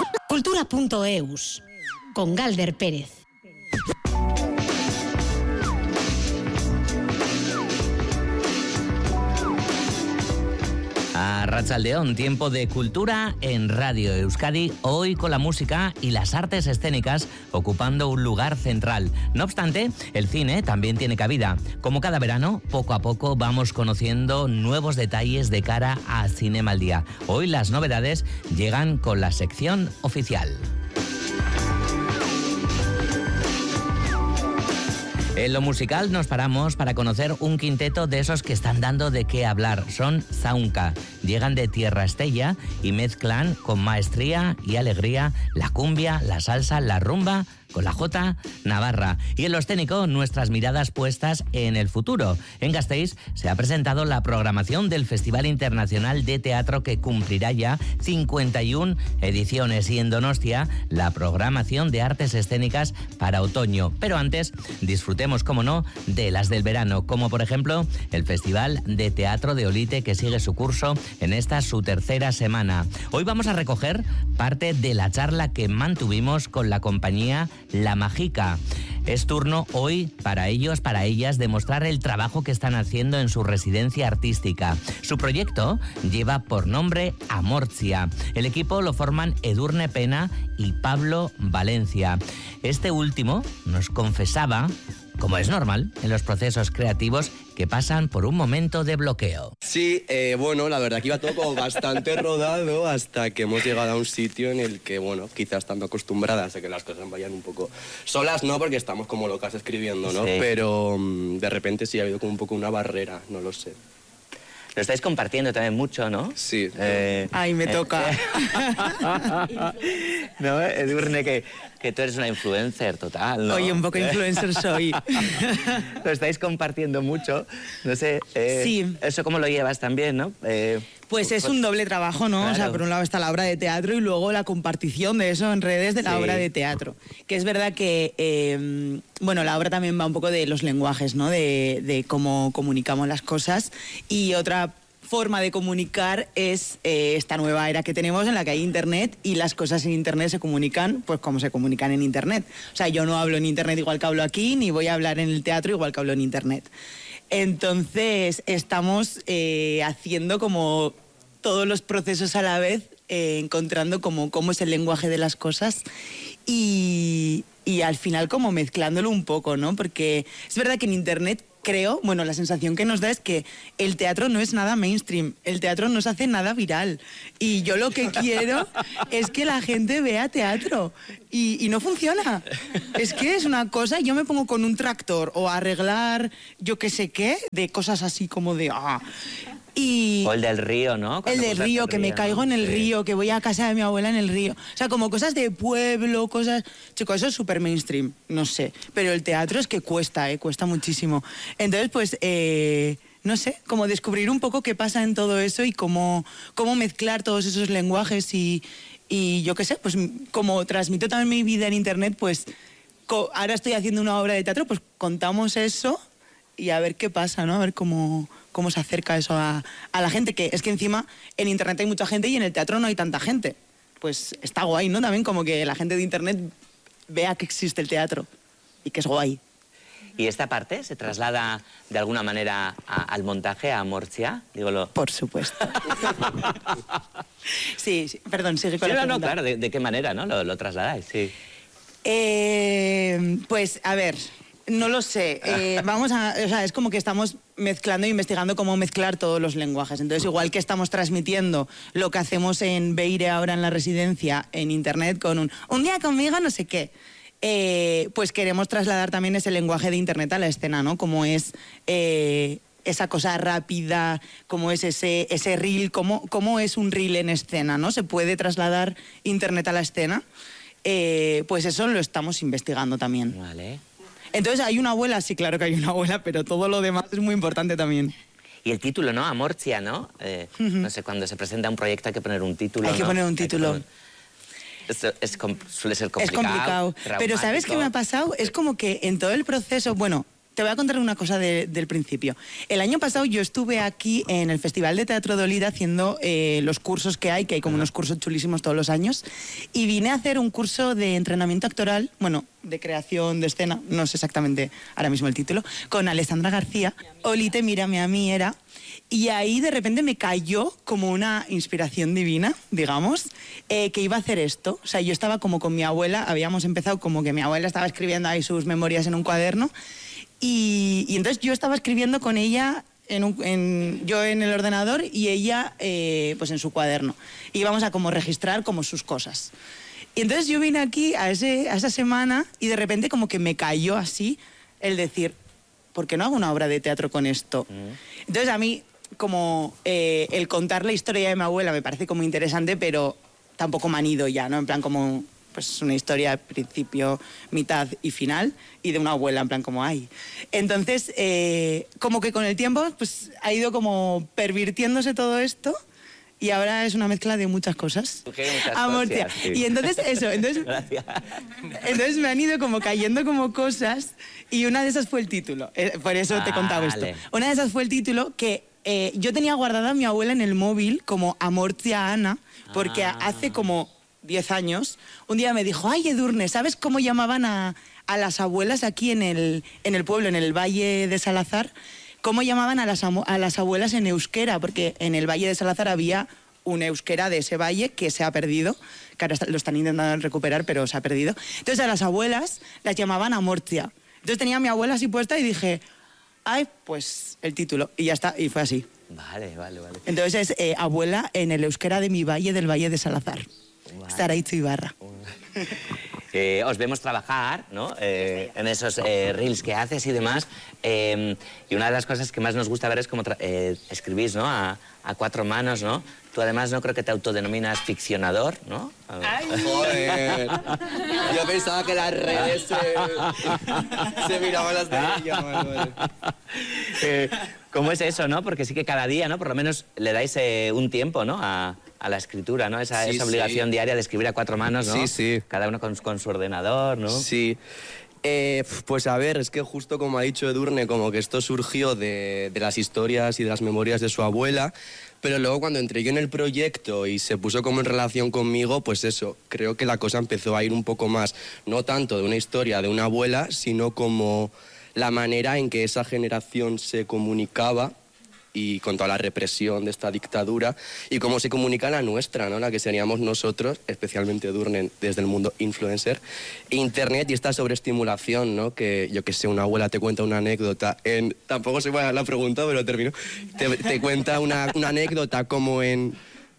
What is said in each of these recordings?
Cultura.eus, con Galder Pérez. Arratsaldeón, tiempo de cultura en Radio Euskadi, hoy con la música y las artes escénicas ocupando un lugar central. No obstante, el cine también tiene cabida. Como cada verano, poco a poco vamos conociendo nuevos detalles de cara a Cinema al Día. Hoy las novedades llegan con la sección oficial. En lo musical nos paramos para conocer un quinteto de esos que están dando de qué hablar. Son Zaunka. Llegan de Tierra Estella y mezclan con maestría y alegría la cumbia, la salsa, la rumba con la jota navarra. Y en lo escénico, nuestras miradas puestas en el futuro. En Gasteiz se ha presentado la programación del Festival Internacional de Teatro, que cumplirá ya 51 ediciones, y en Donostia la programación de artes escénicas para otoño. Pero antes, disfrutemos, como no, de las del verano, como por ejemplo el Festival de Teatro de Olite, que sigue su curso en esta su tercera semana. Hoy vamos a recoger parte de la charla que mantuvimos con la compañía La Mágica. Es turno hoy para ellos, para ellas, de mostrar el trabajo que están haciendo en su residencia artística. Su proyecto lleva por nombre Amortzia. El equipo lo forman Edurne Pena y Pablo Valencia. Este último nos confesaba, como es normal en los procesos creativos, que pasan por un momento de bloqueo. Sí, bueno, la verdad que iba todo como bastante rodado hasta que hemos llegado a un sitio en el que, bueno, quizás estando acostumbradas a que las cosas vayan un poco solas, no, porque estamos como locas escribiendo, ¿no? Sí. Pero de repente sí ha habido como un poco una barrera, no lo sé. Lo estáis compartiendo también mucho, ¿no? Sí. Ay, me toca. No, Edurne, que tú eres una influencer total, ¿no? Oye, un poco influencer soy. Lo estáis compartiendo mucho, no sé. Sí. ¿Eso cómo lo llevas también, no? Pues es un doble trabajo, ¿no? Claro. O sea, por un lado está la obra de teatro y luego la compartición de eso en redes de la obra de teatro. Que es verdad que, bueno, la obra también va un poco de los lenguajes, ¿no? De cómo comunicamos las cosas. Y otra forma de comunicar es esta nueva era que tenemos, en la que hay internet, y las cosas en internet se comunican pues como se comunican en internet. O sea, yo no hablo en internet igual que hablo aquí, ni voy a hablar en el teatro igual que hablo en internet. Entonces estamos haciendo como todos los procesos a la vez, encontrando como cómo es el lenguaje de las cosas y al final como mezclándolo un poco, ¿no? Porque es verdad que en internet, creo, bueno, la sensación que nos da es que el teatro no es nada mainstream, el teatro no se hace nada viral, y yo lo que quiero es que la gente vea teatro, y no funciona. Es que es una cosa, yo me pongo con un tractor o a arreglar yo qué sé qué, de cosas así como de... Y o el del río, ¿no? El del río, que me caigo en el río, que voy a casa de mi abuela en el río. O sea, como cosas de pueblo, cosas... Chicos, eso es súper mainstream, no sé. Pero el teatro es que cuesta, cuesta muchísimo. Entonces, pues, no sé, como descubrir un poco qué pasa en todo eso y cómo mezclar todos esos lenguajes y yo qué sé, pues como transmito también mi vida en internet, pues ahora estoy haciendo una obra de teatro, pues contamos eso y a ver qué pasa, ¿no? A ver cómo se acerca eso a la gente, que es que encima en internet hay mucha gente y en el teatro no hay tanta gente. Pues está guay, ¿no? También como que la gente de internet vea que existe el teatro y que es guay. ¿Y esta parte se traslada de alguna manera al montaje, a Amortzia? Por supuesto. Sí, perdón, sigue con la pregunta. No, claro, ¿de qué manera, no? Lo trasladáis, sí. Pues, a ver... No lo sé, o sea, es como que estamos mezclando e investigando cómo mezclar todos los lenguajes. Entonces, igual que estamos transmitiendo lo que hacemos en Beire ahora en la residencia, en internet, con un día conmigo, no sé qué, pues queremos trasladar también ese lenguaje de internet a la escena, ¿no? Como es esa cosa rápida, cómo es ese reel, cómo es un reel en escena, ¿no? ¿Se puede trasladar internet a la escena? Pues eso lo estamos investigando también. Vale. Entonces, ¿hay una abuela? Sí, claro que hay una abuela, pero todo lo demás es muy importante también. Y el título, ¿no? Amortzia, ¿no? No sé, cuando se presenta un proyecto hay que poner un título, Hay que poner un título. Suele ser complicado. Es complicado. Pero ¿sabes qué me ha pasado? Es como que en todo el proceso, bueno, te voy a contar una cosa del principio. El año pasado yo estuve aquí en el Festival de Teatro de Olida haciendo los cursos que hay como unos cursos chulísimos todos los años, y vine a hacer un curso de entrenamiento actoral, bueno, de creación de escena, no sé exactamente ahora mismo el título, con Alessandra García. Olite, mírame a mí era. Y ahí de repente me cayó como una inspiración divina, digamos, que iba a hacer esto. O sea, yo estaba como con mi abuela, habíamos empezado como que mi abuela estaba escribiendo ahí sus memorias en un cuaderno, y entonces yo estaba escribiendo con ella, yo en el ordenador y ella pues en su cuaderno. Y íbamos a como registrar como sus cosas. Y entonces yo vine aquí a esa semana y de repente como que me cayó así el decir, ¿por qué no hago una obra de teatro con esto? Entonces a mí como el contar la historia de mi abuela me parece como interesante, pero tampoco manido ya, ¿no? En plan como pues una historia principio, mitad y final, y de una abuela, en plan como hay. Entonces, como que con el tiempo pues ha ido como pervirtiéndose todo esto. Y ahora es una mezcla de muchas cosas. Amorcia. Sí. Y entonces eso, entonces me han ido como cayendo como cosas, y una de esas fue el título. Por eso te he contado esto. Una de esas fue el título que yo tenía guardada a mi abuela en el móvil como Amorcia Ana, porque hace como 10 años, un día me dijo, ay, Edurne, ¿sabes cómo llamaban a las abuelas aquí en el pueblo, en el Valle de Salazar? ¿Cómo llamaban a las abuelas en euskera? Porque en el Valle de Salazar había un euskera de ese valle que se ha perdido, que ahora lo están intentando recuperar, pero se ha perdido. Entonces a las abuelas las llamaban Amorcia. Entonces tenía a mi abuela así puesta y dije, ay, pues el título. Y ya está, y fue así. Vale. Entonces es abuela en el euskera de mi valle, del Valle de Salazar. Vale. Saraitzu Ibarra. Os vemos trabajar, ¿no? En esos reels que haces y demás. Y una de las cosas que más nos gusta ver es cómo escribís, ¿no? A 4 manos, ¿no? Tú además no creo que te autodenominas ficcionador, ¿no? ¡Ay! Joder. Yo pensaba que las redes se miraban las de ella. Vale. ¿Cómo es eso, no? Porque sí que cada día, ¿no? Por lo menos le dais un tiempo, ¿no? A la escritura, ¿no? Esa obligación diaria de escribir a 4 manos, ¿no? Sí. Cada uno con su ordenador, ¿no? Sí. Pues a ver, es que justo como ha dicho Edurne, como que esto surgió de las historias y de las memorias de su abuela, pero luego cuando entré yo en el proyecto y se puso como en relación conmigo, pues eso, creo que la cosa empezó a ir un poco más, no tanto de una historia de una abuela, sino como la manera en que esa generación se comunicaba y con toda la represión de esta dictadura, y cómo se comunica la nuestra, ¿no? La que seríamos nosotros, especialmente Edurne desde el mundo influencer, internet y esta sobreestimulación, ¿no? Que yo que sé, una abuela te cuenta una anécdota tampoco se va la pregunta, pero termino. Te cuenta una anécdota como en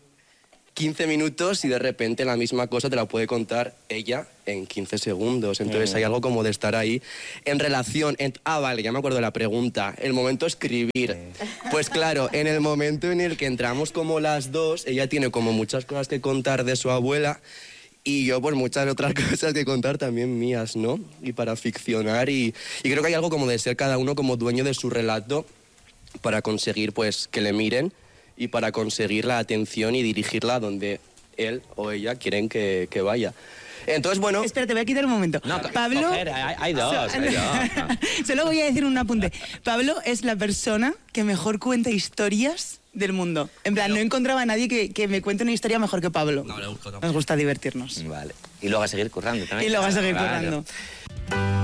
15 minutos y de repente la misma cosa te la puede contar ella en 15 segundos. Entonces hay algo como de estar ahí en relación... vale, ya me acuerdo de la pregunta. El momento de escribir. Pues claro, en el momento en el que entramos como las dos, ella tiene como muchas cosas que contar de su abuela y yo pues muchas otras cosas que contar también mías, ¿no? Y para ficcionar y creo que hay algo como de ser cada uno como dueño de su relato para conseguir pues que le miren y para conseguir la atención y dirigirla donde él o ella quieren que vaya. Entonces, bueno... Espera, te voy a quitar un momento. No, Pablo... hay dos. Solo voy a decir un apunte. Pablo es la persona que mejor cuenta historias del mundo. En plan, no encontraba a nadie que me cuente una historia mejor que Pablo. No, le busco tampoco. Nos gusta divertirnos. Vale. Y luego a seguir currando también. Y luego a seguir currando.